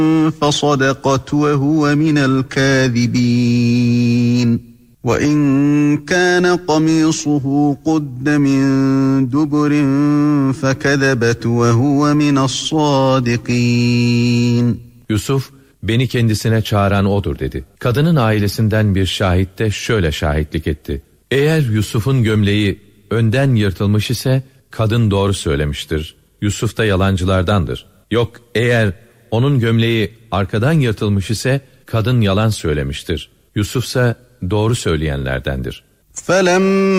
فَصَدَقَتْ وَهُوَ مِنَ الْكَاذِبِينَ وَإِنْ كَانَ قَمِيصُهُ قُدَّ مِنْ دُبُرٍ فَكَذَبَتْ وَهُوَ مِنَ الصَّادِقِينَ Yusuf, beni kendisine çağıran odur dedi. Kadının ailesinden bir şahit de şöyle şahitlik etti. Eğer Yusuf'un gömleği önden yırtılmış ise kadın doğru söylemiştir. Yusuf da yalancılardandır. Yok, eğer onun gömleği arkadan yırtılmış ise kadın yalan söylemiştir. Yusuf ise doğru söyleyenlerdendir.